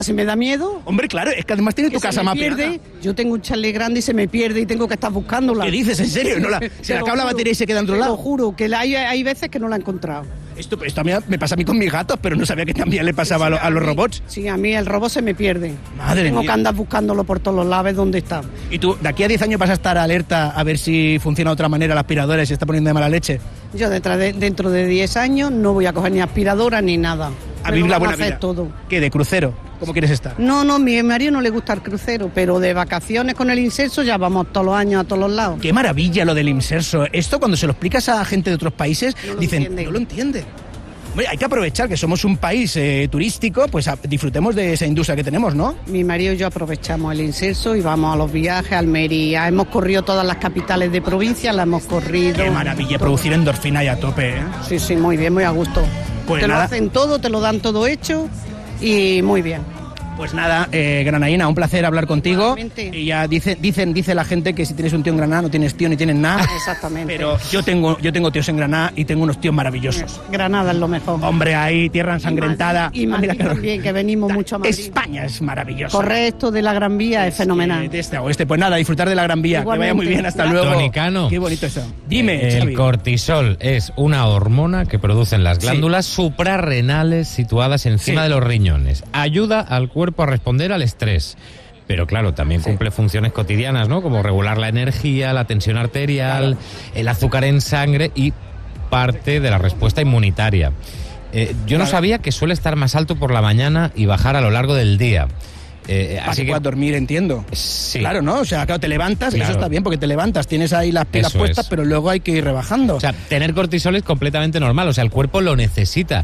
Se me da miedo. Hombre, claro, es que además tiene tu casa mapeada. Yo tengo un chalet grande y se me pierde y tengo que estar buscándola. ¿Qué dices? ¿En serio? ¿No se le acaba la batería y se queda en otro lado? Te lo juro, que hay veces que no la he encontrado. Esto a mí me pasa a mí con mis gatos, pero no sabía que también le pasaba a los robots. Sí, a mí el robot se me pierde. Madre mía. Tengo que andar buscándolo por todos los lados, ¿dónde está? ¿Y tú, de aquí a 10 años vas a estar alerta a ver si funciona de otra manera la aspiradora y se está poniendo de mala leche? Yo dentro de 10 años no voy a coger ni aspiradora ni nada. A vivir la buena hacer vida. Todo. ¿Qué, de crucero? ¿Cómo quieres estar? No, mi marido no le gusta el crucero, pero de vacaciones con el inserso ya vamos todos los años a todos los lados. Qué maravilla lo del inserso. Esto cuando se lo explicas a gente de otros países, dicen, no lo entienden. Hombre, hay que aprovechar que somos un país turístico, pues disfrutemos de esa industria que tenemos, ¿no? Mi marido y yo aprovechamos el inserso y vamos a los viajes, a Almería. Hemos corrido todas las capitales de provincia, las hemos corrido. Qué maravilla, producir endorfina y a tope, ¿eh? Sí, muy bien, muy a gusto. Pues te nada. Lo hacen todo, te lo dan todo hecho y muy bien. Pues nada, Granaína, un placer hablar contigo. Igualmente. Y ya dice la gente que si tienes un tío en Granada no tienes tío ni tienes nada. Exactamente. Pero yo tengo tíos en Granada y tengo unos tíos maravillosos. Granada es lo mejor. Hombre, ahí tierra ensangrentada. Y Madrid también, que venimos mucho a Madrid. España es maravillosa. Correcto, de la Gran Vía es fenomenal. De este a oeste. Pues nada, disfrutar de la Gran Vía. Igualmente. Que vaya muy bien, hasta luego. Tonicano. Qué bonito eso. Dime, El Xavi. cortisol es una hormona que producen las glándulas suprarrenales situadas encima de los riñones. Ayuda al cuerpo a responder al estrés. Pero claro, también cumple funciones cotidianas, ¿no? Como regular la energía, la tensión arterial, el azúcar en sangre y parte de la respuesta inmunitaria. Yo no sabía que suele estar más alto por la mañana y bajar a lo largo del día. Así que puedas dormir, entiendo. Sí. Claro, ¿no? O sea, claro, te levantas, Claro. Eso está bien porque te levantas, tienes ahí las pilas Eso puestas, es. pero luego hay que ir rebajando. O sea, tener cortisol es completamente normal, o sea, el cuerpo lo necesita.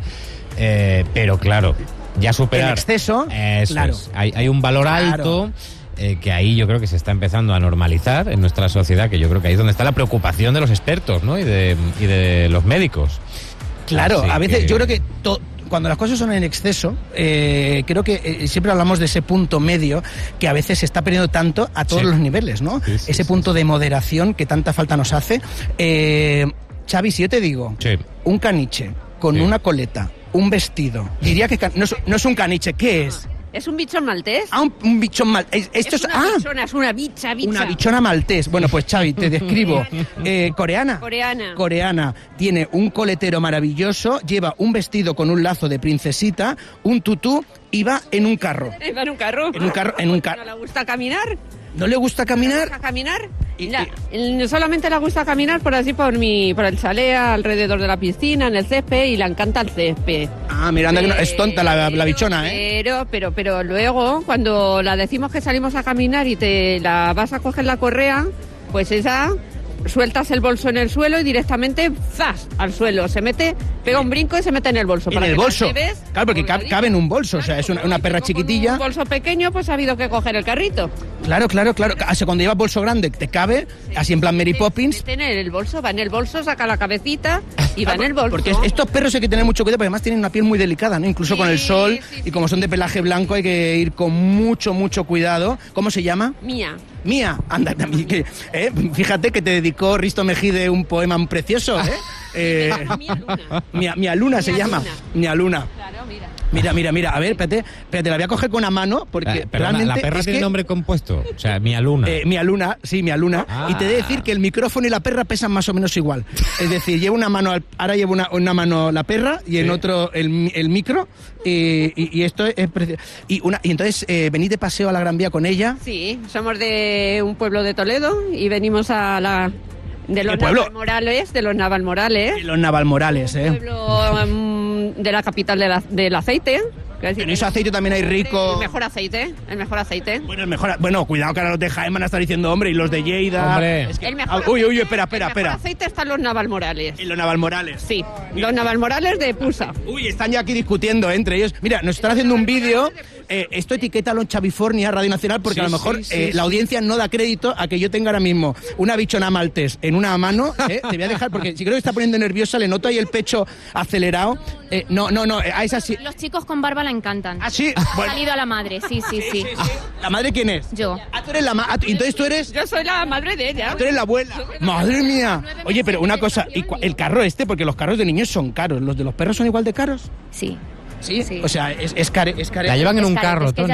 Pero claro, ya superar... En exceso, Eso claro. es. Hay un valor Claro. alto que ahí yo creo que se está empezando a normalizar en nuestra sociedad, que yo creo que ahí es donde está la preocupación de los expertos, ¿no? y de los médicos. Claro, Así a veces que- yo creo que cuando las cosas son en exceso, creo que siempre hablamos de ese punto medio que a veces se está perdiendo tanto a todos Sí. los niveles, ¿no? Sí, sí, ese sí, punto sí. de moderación que tanta falta nos hace. Xavi, si yo te digo, Sí. un caniche con Sí. una coleta, un vestido, diría que no es un caniche, ¿qué es? Es un bichón maltés. Ah, un bichón maltés. Esto es, una bichona, es una bicha. una bichona maltés. Bueno, pues Xavi, te describo. Coreana. Coreana. Tiene un coletero maravilloso, lleva un vestido con un lazo de princesita, un tutú y va en un carro. Va en un carro. En un carro. ¿No le gusta caminar? ¿No le gusta ¿Le caminar? gusta caminar? Y- Solamente le gusta caminar por el chalet, alrededor de la piscina, en el césped, y le encanta el césped. Ah, mira, anda que no, es tonta la bichona, ¿eh? Pero luego, cuando la decimos que salimos a caminar y te la vas a coger la correa, pues esa... Sueltas el bolso en el suelo y directamente ¡zas! Al suelo. Se mete, pega un brinco y se mete en el bolso. En para el que la bolso. lleves Claro, porque cabe en un bolso, o sea, es una perra Con chiquitilla. un bolso pequeño, pues ha habido que coger el carrito. Claro. Así cuando llevas bolso grande te cabe, así en plan Mary Poppins. Mete en el bolso, va en el bolso, saca la cabecita y va en el bolso. Porque estos perros hay que tener mucho cuidado, porque además tienen una piel muy delicada, ¿no? Incluso Sí, con el sol, sí, y como son de pelaje blanco hay que ir con mucho cuidado. ¿Cómo se llama? Mía. Anda, también, fíjate que te dedicó Risto Mejide un poema muy precioso, ¿eh? Mía Luna. Mia Luna se Mia llama. Luna. Mia Luna. Claro, mira. Mira, a ver, espérate, la voy a coger con una mano, porque Perdona, realmente ¿la perra es tiene que, nombre compuesto? O sea, Mia Luna. Mia Luna, Ah. y te he de decir que el micrófono y la perra pesan más o menos igual. Es decir, llevo una mano, ahora llevo una mano la perra y en otro el micro, y esto es precioso. Y entonces venís de paseo a la Gran Vía con ella. Sí, somos de un pueblo de Toledo y venimos de los pueblo? Navalmorales, Los Navalmorales, pueblo de la capital del aceite. En ese aceite también hay rico. El mejor aceite. Bueno, cuidado que ahora los de Jaén van a estar diciendo, hombre, y los de Lleida. Hombre. Es que- El mejor Uy, aceite- espera. El mejor aceite están los Navalmorales. En los Navalmorales. Sí, los Navalmorales de Pusa. Uy, están ya aquí discutiendo entre ellos. Mira, nos están haciendo un vídeo. Esto etiquétalo en Chavifornia, Radio Nacional, porque Sí, a lo mejor sí, la audiencia no da crédito a que yo tenga ahora mismo una bichona maltés en una mano. Te voy a dejar, porque si creo que está poniendo nerviosa, le noto ahí el pecho acelerado. No, a esa sí. Los chicos con barba la encantan. Ah, sí. Ha Bueno. salido a la madre, sí. ¿La madre quién es? Yo. Ah, tú eres la madre. Entonces tú eres. Yo soy la madre de ella. Tú eres la abuela. Madre mía. Oye, pero una cosa, el carro porque los carros de niños son caros. ¿Los de los perros son igual de caros? Sí. Sí. Sí. O sea, es caro. La llevan en un Es caro, carro, es que Tony.